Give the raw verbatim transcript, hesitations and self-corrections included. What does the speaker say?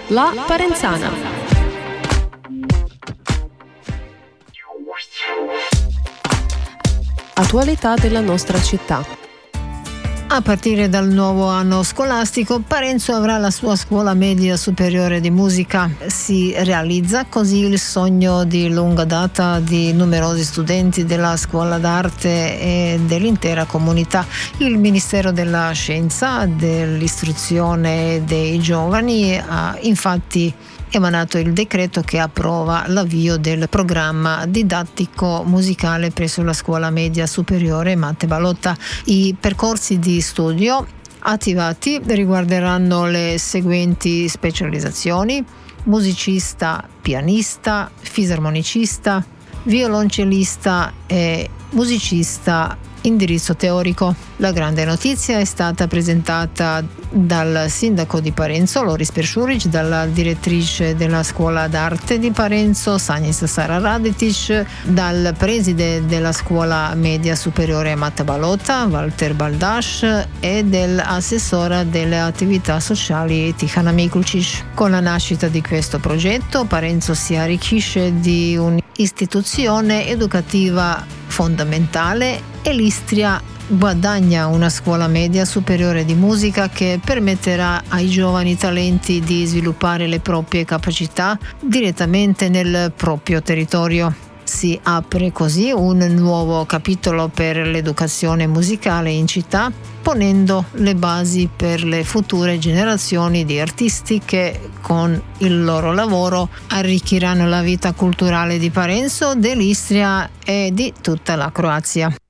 La Parenzana. Attualità della nostra città. A partire dal nuovo anno scolastico, Parenzo avrà la sua scuola media superiore di musica. Si realizza così il sogno di lunga data di numerosi studenti della scuola d'arte e dell'intera comunità. Il Ministero della Scienza, dell'Istruzione e dei Giovani ha infatti emanato il decreto che approva l'avvio del programma didattico musicale presso la scuola media superiore Matte Balotta. I percorsi di studio attivati riguarderanno le seguenti specializzazioni: musicista, pianista, fisarmonicista, violoncellista e musicista indirizzo teorico. La grande notizia è stata presentata dal sindaco di Parenzo, Loris Peršurić, dalla direttrice della scuola d'arte di Parenzo, Sanjis Sara Radetic, dal preside della scuola media superiore Matte Balotta, Walter Baldaš, e dell'assessora delle attività sociali Tihana Mikulčić. Con la nascita di questo progetto, Parenzo si arricchisce di un'istituzione educativa fondamentale e l'Istria guadagna una scuola media superiore di musica che permetterà ai giovani talenti di sviluppare le proprie capacità direttamente nel proprio territorio. Si apre così un nuovo capitolo per l'educazione musicale in città, ponendo le basi per le future generazioni di artisti che con il loro lavoro arricchiranno la vita culturale di Parenzo, dell'Istria e di tutta la Croazia.